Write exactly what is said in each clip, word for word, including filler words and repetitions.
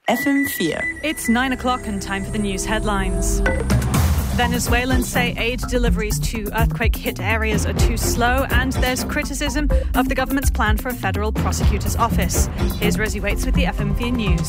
F M four. It's nine o'clock and time for the news headlines. Venezuelans say aid deliveries to earthquake-hit areas are too slow, and there's criticism of the government's plan for a federal prosecutor's office. Here's Rosie Waits with the F M four News.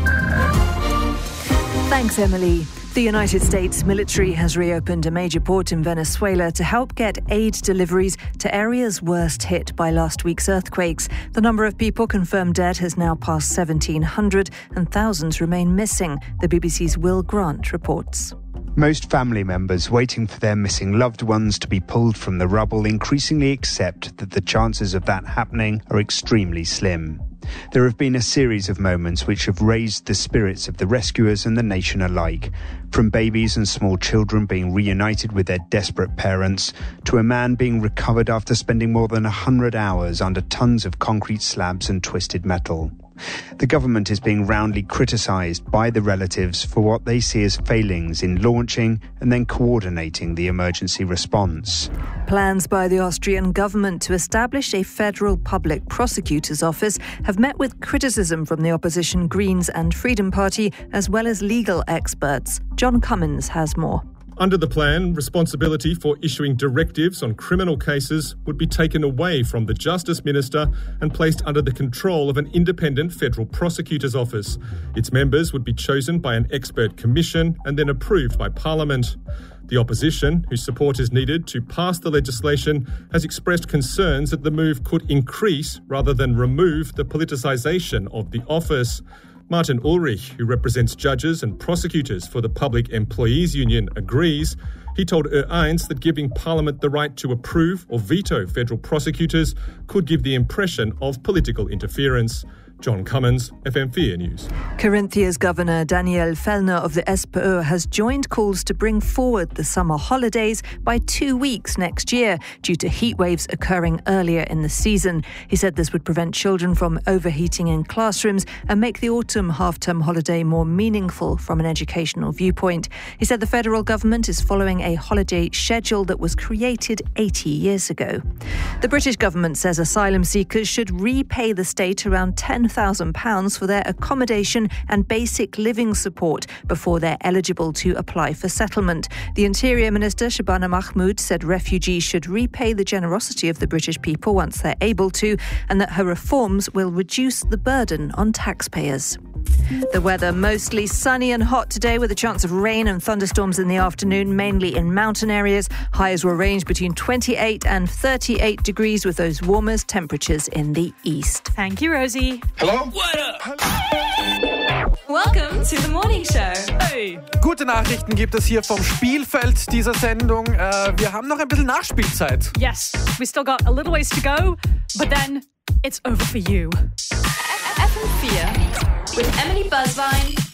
Thanks, Emily. The United States military has reopened a major port in Venezuela to help get aid deliveries to areas worst hit by last week's earthquakes. The number of people confirmed dead has now passed seventeen hundred and thousands remain missing, the B B C's Will Grant reports. Most family members waiting for their missing loved ones to be pulled from the rubble increasingly accept that the chances of that happening are extremely slim. There have been a series of moments which have raised the spirits of the rescuers and the nation alike, from babies and small children being reunited with their desperate parents, to a man being recovered after spending more than one hundred hours under tons of concrete slabs and twisted metal. The government is being roundly criticised by the relatives for what they see as failings in launching and then coordinating the emergency response. Plans by the Austrian government to establish a federal public prosecutor's office have met with criticism from the opposition Greens and Freedom Party, as well as legal experts. John Cummins has more. Under the plan, responsibility for issuing directives on criminal cases would be taken away from the Justice Minister and placed under the control of an independent federal prosecutor's office. Its members would be chosen by an expert commission and then approved by Parliament. The opposition, whose support is needed to pass the legislation, has expressed concerns that the move could increase rather than remove the politicisation of the office. Martin Ulrich, who represents judges and prosecutors for the Public Employees Union, agrees. He told Ö eins that giving Parliament the right to approve or veto federal prosecutors could give the impression of political interference. John Cummins, F M four News. Carinthia's Governor Daniel Fellner of the S P Ö has joined calls to bring forward the summer holidays by two weeks next year due to heat waves occurring earlier in the season. He said this would prevent children from overheating in classrooms and make the autumn half-term holiday more meaningful from an educational viewpoint. He said the federal government is following a holiday schedule that was created eighty years ago. The British government says asylum seekers should repay the state around ten thousand pounds for their accommodation and basic living support before they're eligible to apply for settlement. The Interior Minister, Shabana Mahmood, said refugees should repay the generosity of the British people once they're able to, and that her reforms will reduce the burden on taxpayers. The weather mostly sunny and hot today with a chance of rain and thunderstorms in the afternoon, mainly in mountain areas. Highs will range between twenty-eight and thirty-eight degrees with those warmest temperatures in the east. Thank you, Rosie. Hello? What up? Welcome to the morning show. Hey. Gute Nachrichten gibt es hier vom Spielfeld dieser Sendung. Äh, wir haben noch ein bisschen Nachspielzeit. Yes, we still got a little ways to go, but then it's over for you. F M four with Emily Buzzvine